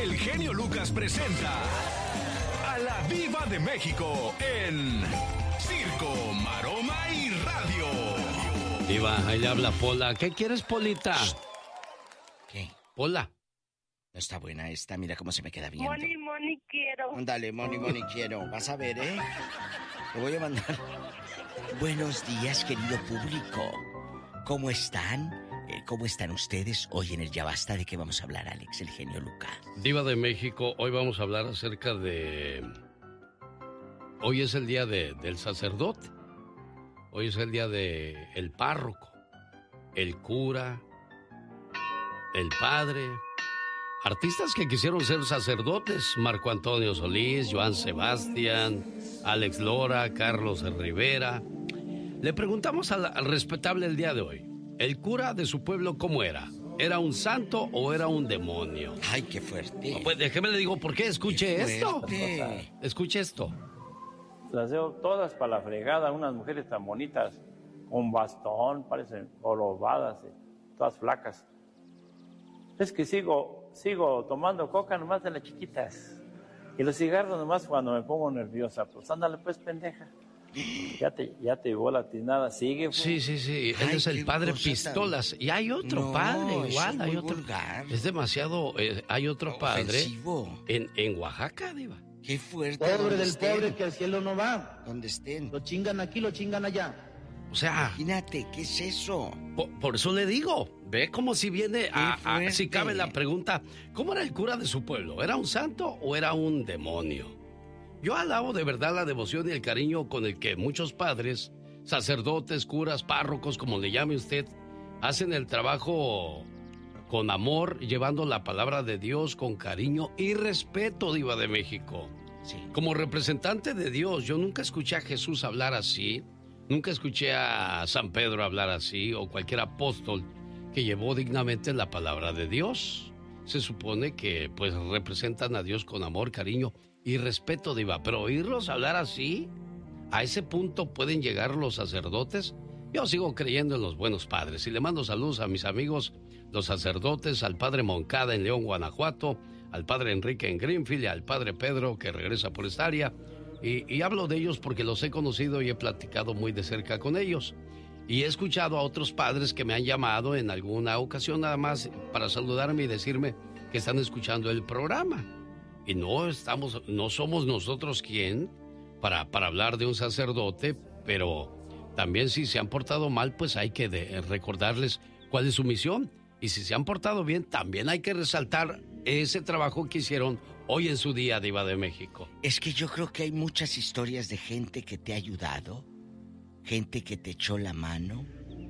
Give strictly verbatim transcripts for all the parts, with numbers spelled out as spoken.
el genio Lucas presenta a la Diva de México en Circo, Maroma y Radio. Diva, ahí le habla Pola. ¿Qué quieres, Polita? ¿Qué? Pola. No está buena esta, mira cómo se me queda viendo. Moni, Moni, quiero. Dale, Moni, Moni, quiero. Vas a ver, ¿eh? Te voy a mandar. Buenos días, querido público. ¿Cómo están? Eh, ¿Cómo están ustedes? Hoy en el Ya Basta, ¿de qué vamos a hablar, Alex, el genio Lucas? Diva de México, hoy vamos a hablar acerca de... Hoy es el día de, del sacerdote. Hoy es el día de el párroco, el cura, el padre. Artistas que quisieron ser sacerdotes: Marco Antonio Solís, Joan Sebastián, Alex Lora, Carlos Rivera. Le preguntamos al, al respetable el día de hoy, ¿el cura de su pueblo cómo era? ¿Era un santo o era un demonio? Ay, qué fuerte. No, pues déjeme le digo por qué. Escuche Qué esto. fuerte. Escuche esto. Las veo todas para la fregada, unas mujeres tan bonitas, con bastón, parecen orobadas, todas flacas. Es que sigo, sigo tomando coca nomás de las chiquitas. Y los cigarros nomás cuando me pongo nerviosa. Pues ándale pues, pendeja. Ya te, ya te llevó la tinada, sigue. Pues. Sí, sí, sí. Él Ay, es el qué padre cosa Pistolas. tan... Y hay otro No, padre, igual. eso es hay muy otro. vulgar. Es demasiado. Eh, hay otro Ofensivo. padre. En, en Oaxaca, Diva. Qué fuerte. Pobre del estén. pobre que al cielo no va. Donde estén. Lo chingan aquí, lo chingan allá. O sea, Imagínate, ¿qué es eso? por, por eso le digo. Ve como si viene a, a- si fuerte. cabe la pregunta, ¿cómo era el cura de su pueblo? ¿Era un santo o era un demonio? Yo alabo de verdad la devoción y el cariño con el que muchos padres, sacerdotes, curas, párrocos, como le llame usted, hacen el trabajo con amor, llevando la palabra de Dios con cariño y respeto, Diva de México. Sí. Como representante de Dios, yo nunca escuché a Jesús hablar así, nunca escuché a San Pedro hablar así, o cualquier apóstol que llevó dignamente la palabra de Dios. Se supone que pues representan a Dios con amor, cariño y respeto, Diva, pero oírlos hablar así, a ese punto pueden llegar los sacerdotes. Yo sigo creyendo en los buenos padres y le mando saludos a mis amigos, los sacerdotes, al padre Moncada en León, Guanajuato, al padre Enrique en Greenfield y al padre Pedro que regresa por esta área. Y, y hablo de ellos porque los he conocido y he platicado muy de cerca con ellos. Y he escuchado a otros padres que me han llamado en alguna ocasión nada más para saludarme y decirme que están escuchando el programa. Y no estamos, no somos nosotros quien para, para hablar de un sacerdote, pero también si se han portado mal, pues hay que de, recordarles cuál es su misión. Y si se han portado bien, también hay que resaltar ese trabajo que hicieron hoy en su día, Diva de México. Es que yo creo que hay muchas historias de gente que te ha ayudado, gente que te echó la mano.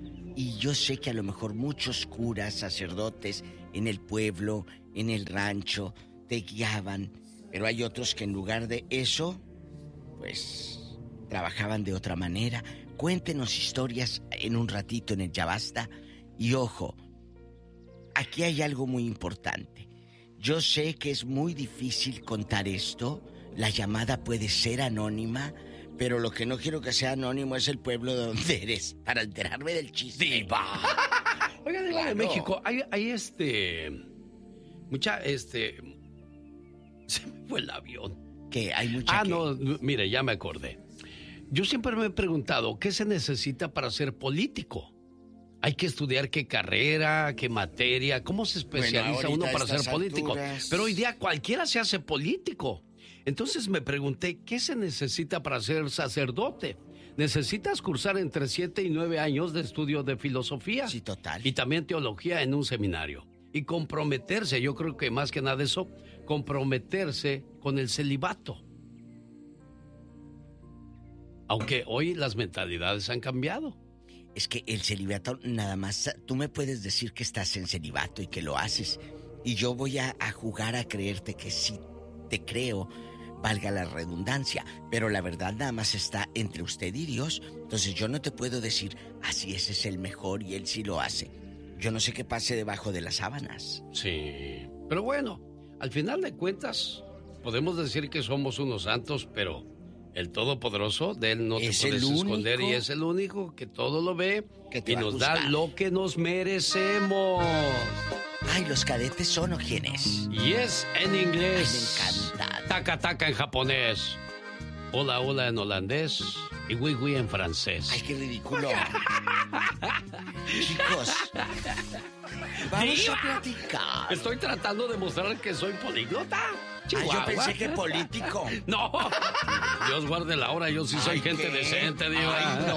Y yo sé que a lo mejor muchos curas, sacerdotes en el pueblo, en el rancho, te guiaban. Pero hay otros que en lugar de eso, pues trabajaban de otra manera. Cuéntenos historias en un ratito en el Ya Basta. Y ojo, aquí hay algo muy importante. Yo sé que es muy difícil contar esto. La llamada puede ser anónima, pero lo que no quiero que sea anónimo es el pueblo de donde eres, para enterarme del chiste. ¡Diva! Oiga, Diva Claro. de México, hay, hay este... Mucha, este... Se me fue el avión. ¿Qué? Hay mucha Ah, que... no, mire, ya me acordé. Yo siempre me he preguntado, ¿qué se necesita para ser político? Hay que estudiar qué carrera, qué materia, cómo se especializa Bueno, uno ahorita para a ser estas político. alturas. Pero hoy día cualquiera se hace político. Entonces me pregunté, ¿qué se necesita para ser sacerdote? Necesitas cursar entre siete y nueve años de estudio de filosofía. Sí, total. Y también teología en un seminario. Y comprometerse, yo creo que más que nada eso, comprometerse con el celibato. Aunque hoy las mentalidades han cambiado. Es que el celibato nada más... Tú me puedes decir que estás en celibato y que lo haces. Y yo voy a, a jugar a creerte que sí te creo, valga la redundancia. Pero la verdad nada más está entre usted y Dios. Entonces yo no te puedo decir, así ese es el mejor y él sí lo hace. Yo no sé qué pase debajo de las sábanas. Sí, pero bueno, al final de cuentas, podemos decir que somos unos santos, pero el Todopoderoso, de Él no te Es puedes el esconder único y es el único que todo lo ve que te y va a nos da juzgar. lo que nos merecemos. Ay, ¿los cadetes son o quién es? Yes en inglés. Ay, me encanta. Taca taca en japonés. Hola hola en holandés. Y oui oui en francés. Ay, qué ridículo. Chicos, vamos Diva. a platicar. Estoy tratando de mostrar que soy políglota. Ay, Chihuahua. yo pensé que político. No. Dios guarde la hora, yo sí soy Ay, gente ¿qué? decente, Diva. Ay, no.